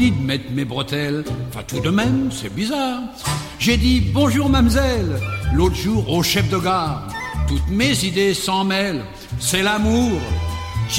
de mettre mes bretelles. Enfin, tout de même, c'est bizarre. J'ai dit bonjour, mademoiselle, l'autre jour au chef de gare. Toutes mes idées s'en mêlent. C'est l'amour